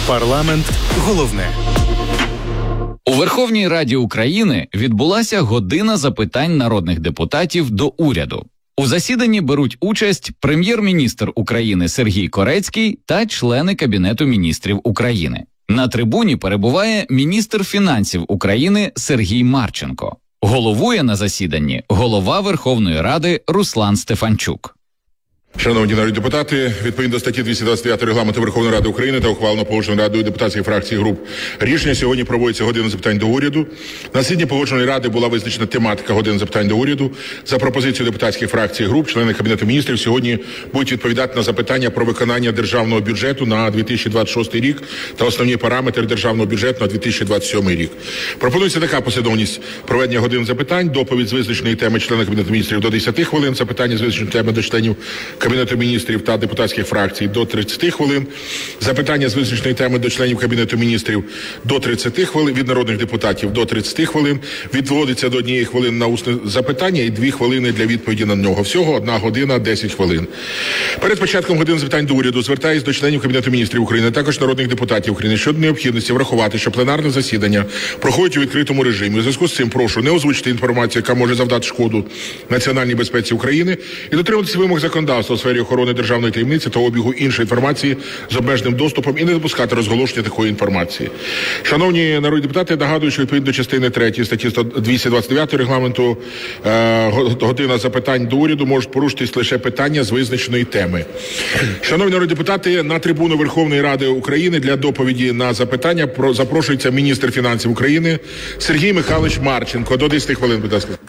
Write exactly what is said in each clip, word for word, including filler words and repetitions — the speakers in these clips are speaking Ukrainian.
Парламент головне. У Верховній Раді України відбулася година запитань народних депутатів до уряду. У засіданні беруть участь прем'єр-міністр України Сергій Корецький та члени Кабінету міністрів України. На трибуні перебуває міністр фінансів України Сергій Марченко. Головує на засіданні голова Верховної Ради Руслан Стефанчук. Шановні народні депутати, відповідно до статті двісті двадцять дев'ять Регламенту Верховної Ради України та ухвалено Погоджувальною радою депутатських фракцій і груп рішення, сьогодні проводиться година запитань до уряду. На засіданні Погоджувальної ради була визначена тематика години запитань до уряду. За пропозицією депутатських фракцій і груп, члени Кабінету міністрів сьогодні будуть відповідати на запитання про виконання державного бюджету на дві тисячі двадцять шостий рік та основні параметри державного бюджету на дві тисячі двадцять сьомий рік. Пропонується така послідовність проведення годин запитань: доповідь з визначеної теми члена Кабінету міністрів до десяти хвилин, запитання з визначеної теми до членів Кабінету міністрів та депутатських фракцій до тридцяти хвилин, запитання з визначеної теми до членів Кабінету міністрів до тридцяти хвилин, від народних депутатів до тридцяти хвилин, відводиться до однієї хвилини на усне запитання і дві хвилини для відповіді на нього. Всього одна година, десять хвилин. Перед початком години запитань до уряду звертаюсь до членів Кабінету міністрів України, також народних депутатів України щодо необхідності врахувати, що пленарне засідання проходить у відкритому режимі. У зв'язку з цим прошу не озвучити інформацію, яка може завдати шкоду національній безпеці України, і дотримуватися вимог законодавства у сфері охорони державної таємниці та обігу іншої інформації з обмеженим доступом і не допускати розголошення такої інформації. Шановні народні депутати, нагадую, що відповідно до частини третьої статті двісті двадцять дев'ять Регламенту е, година запитань до уряду можуть порушитись лише питання з визначеної теми. Шановні народні депутати, на трибуну Верховної Ради України для доповіді на запитання про, запрошується міністр фінансів України Сергій Михайлович Марченко. До десяти хвилин, будь ласка.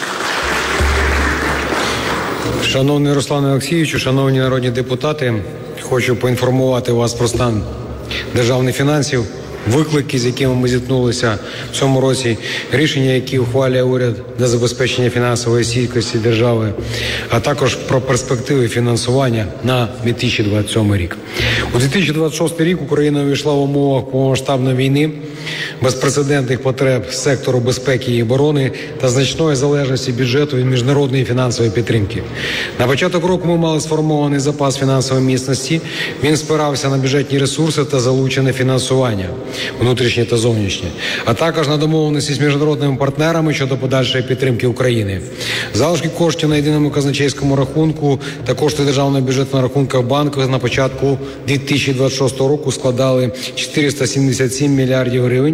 Шановний Руслане Олексійовичу, шановні народні депутати, хочу поінформувати вас про стан державних фінансів, виклики, з якими ми зіткнулися в цьому році, рішення, які ухвалює уряд для забезпечення фінансової стійкості держави, а також про перспективи фінансування на дві тисячі двадцять сьомий рік. У дві тисячі двадцять шостий рік Україна увійшла в умовах повномасштабної війни, безпрецедентних потреб сектору безпеки і оборони та значної залежності бюджету від міжнародної фінансової підтримки. На початок року ми мали сформований запас фінансової міцності, він спирався на бюджетні ресурси та залучене фінансування, внутрішнє та зовнішнє, а також на домовленості з міжнародними партнерами щодо подальшої підтримки України. Залишки коштів на єдиному казначейському рахунку та кошти державного бюджету на рахунках банку на початку дві тисячі двадцять шостого року складали чотириста сімдесят сім мільярдів гривень.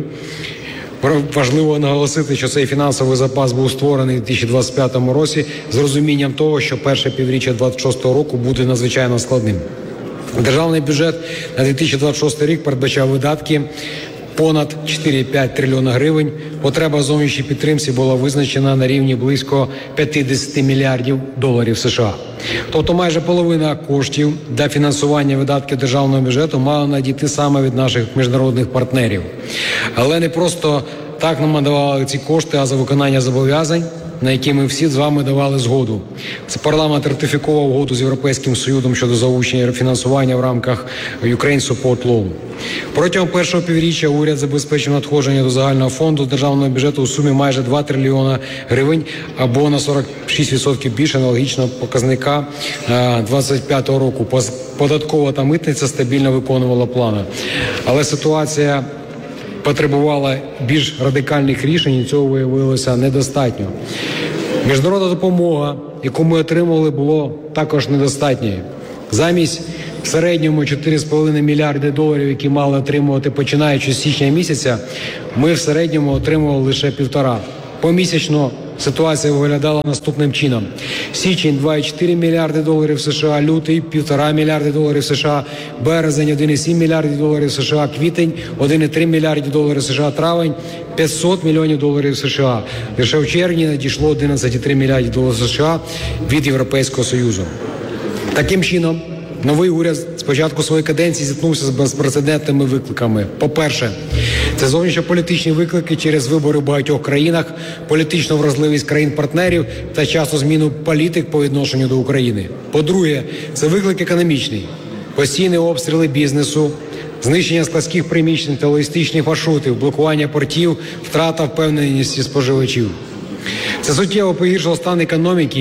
Важливо наголосити, що цей фінансовий запас був створений у дві тисячі двадцять п'ятому році з розумінням того, що перше півріччя двадцять шостого року буде надзвичайно складним. Державний бюджет на дві тисячі двадцять шостий рік передбачав видатки понад чотири цілих п'ять трильйона гривень. Потреба зовнішньої підтримки була визначена на рівні близько п'ятдесят мільярдів доларів США. Тобто майже половина коштів для фінансування видатків державного бюджету мала надійти саме від наших міжнародних партнерів. Але не просто так нам надавали ці кошти, а за виконання зобов'язань, на які ми всі з вами давали згоду. Це парламент ратифікував угоду з Європейським Союзом щодо залучення фінансування в рамках Ukraine Support Loan. Протягом першого півріччя уряд забезпечив надходження до загального фонду державного бюджету у сумі майже два трильйона гривень або на сорок шість відсотків більше аналогічного показника двадцять п'ятого року. Податкова та митниця стабільно виконувала плани. Але ситуація потребувала більш радикальних рішень, і цього виявилося недостатньо. Міжнародна допомога, яку ми отримували, було також недостатньою. Замість в середньому чотири цілих п'ять мільярди доларів, які мали отримувати починаючи з січня місяця, ми в середньому отримували лише півтора. Помісячно ситуація виглядала наступним чином. Січень – два цілих чотири мільярди доларів США, лютий – півтора мільярди доларів США, березень – один цілих сім мільярдів доларів США, квітень – один цілих три мільярдів доларів США, травень – п'ятсот мільйонів доларів США. Лише в червні надійшло одинадцять цілих три мільярдів доларів США від Європейського Союзу. Таким чином, новий уряд з початку своєї каденції зіткнувся з безпрецедентними викликами. По-перше, це зовнішньополітичні виклики через вибори в багатьох країнах, політичну вразливість країн-партнерів та часто зміну політик по відношенню до України. По-друге, це виклик економічний. Постійні обстріли бізнесу, знищення складських приміщень та логістичних маршрутів, блокування портів, втрата впевненості споживачів. Це суттєво погіршило стан економіки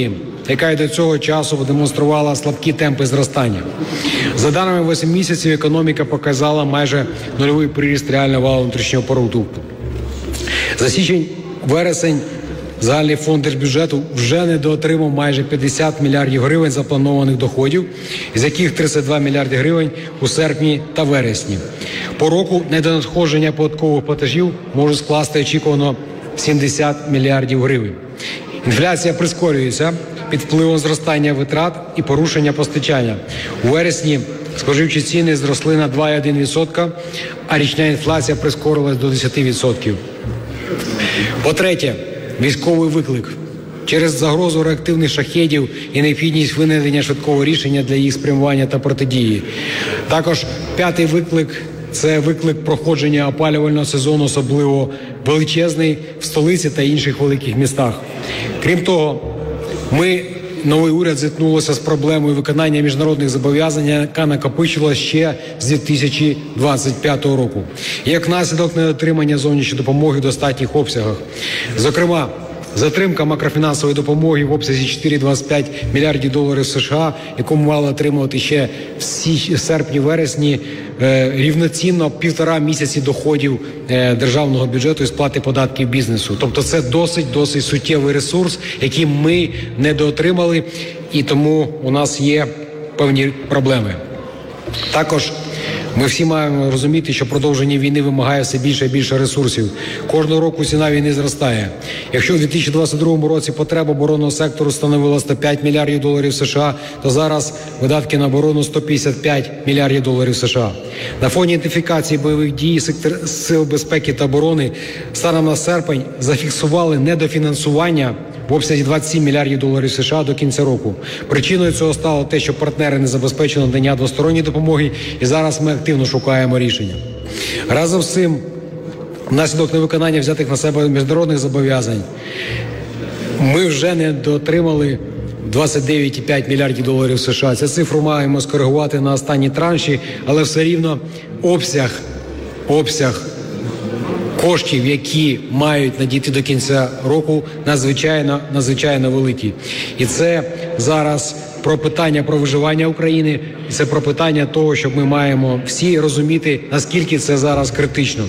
яка й до цього часу демонструвала слабкі темпи зростання. За даними восьми місяців, економіка показала майже нульовий приріст реального валового внутрішнього продукту. За січень-вересень загальний фонд держбюджету вже недоотримав майже п'ятдесят мільярдів гривень запланованих доходів, з яких тридцять два мільярди гривень у серпні та вересні. По року недонадходження податкових платежів може скласти очікувано сімдесят мільярдів гривень. Інфляція прискорюється під впливом зростання витрат і порушення постачання. У вересні споживчі ціни зросли на два цілих одна десята відсотка, а річна інфляція прискорилась до десять відсотків. По-третє, військовий виклик. Через загрозу реактивних шахедів і необхідність винайдення швидкого рішення для їх спрямування та протидії. Також п'ятий виклик – це виклик проходження опалювального сезону, особливо величезний в столиці та інших великих містах. Крім того, ми, новий уряд, зіткнулися з проблемою виконання міжнародних зобов'язань, яка накопичувалася ще з дві тисячі двадцять п'ятого року. Як наслідок недотримання зовнішньої допомоги в достатніх обсягах. Зокрема, затримка макрофінансової допомоги в обсязі чотири цілих двадцять п'ять мільярдів доларів США, яку ми мали отримувати ще в серпні-вересні, рівноцінно півтора місяці доходів державного бюджету і сплати податків бізнесу. Тобто це досить-досить суттєвий ресурс, який ми недоотримали, і тому у нас є певні проблеми. Також ми всі маємо розуміти, що продовження війни вимагає все більше і більше ресурсів. Кожного року ціна війни зростає. Якщо у дві тисячі двадцять другому році потреба оборонного сектору становила сто п'ять мільярдів доларів США, то зараз видатки на оборону сто п'ятдесят п'ять мільярдів доларів США. На фоні ідентифікації бойових дій сектор сил безпеки та оборони станом на серпень зафіксували недофінансування в обсязі двадцять сім мільярдів доларів США до кінця року. Причиною цього стало те, що партнери не забезпечили надання двосторонньої допомоги, і зараз ми активно шукаємо рішення. Разом з цим, внаслідок невиконання взятих на себе міжнародних зобов'язань, ми вже не дотримали двадцять дев'ять цілих п'ять мільярдів доларів США. Цю цифру маємо скоригувати на останні транші, але все рівно обсяг, обсяг коштів, які мають надійти до кінця року, надзвичайно, надзвичайно великі. І це зараз про питання про виживання України, і це про питання того, що ми маємо всі розуміти, наскільки це зараз критично.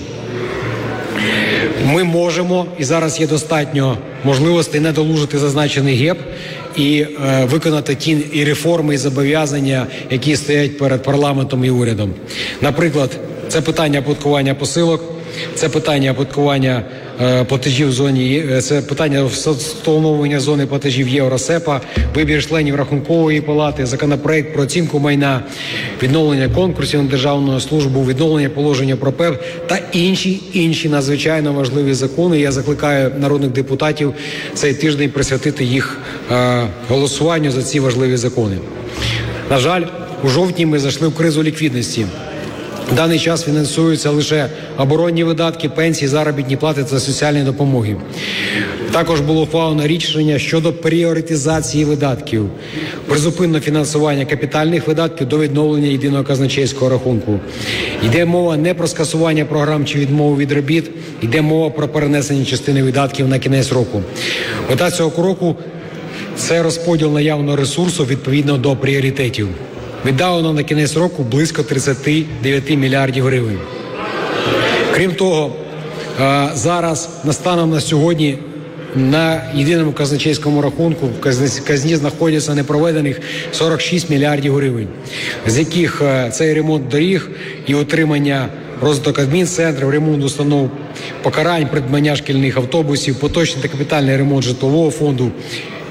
Ми можемо, і зараз є достатньо можливостей недолужити зазначений геп і е, виконати ті і реформи, і зобов'язання, які стоять перед парламентом і урядом. Наприклад, це питання оподаткування посилок, це питання оподаткування е, платежів в зоні, це питання встановлення зони платежів Євросепа, вибір членів Рахункової палати, законопроект про оцінку майна, відновлення конкурсів на державну службу, відновлення положення про ПЕП та інші, інші надзвичайно важливі закони. Я закликаю народних депутатів цей тиждень присвятити їх е, голосуванню за ці важливі закони. На жаль, у жовтні ми зайшли в кризу ліквідності. В даний час фінансуються лише оборонні видатки, пенсії, заробітні плати та соціальні допомоги. Також було ухвалено рішення щодо пріоритизації видатків, призупинено фінансування капітальних видатків до відновлення єдиного казначейського рахунку. Йде мова не про скасування програм чи відмову від робіт, йде мова про перенесення частини видатків на кінець року. Мета цього кроку – це розподіл наявного ресурсу відповідно до пріоритетів. Віддано на кінець року близько тридцять дев'ять мільярдів гривень. Крім того, зараз, станом на сьогодні, на єдиному казначейському рахунку в казні знаходяться непроведених сорок шість мільярдів гривень, з яких це і ремонт доріг, і утримання розвиток адмінцентрів, ремонт установ, покарань, придбання шкільних автобусів, поточний та капітальний ремонт житлового фонду,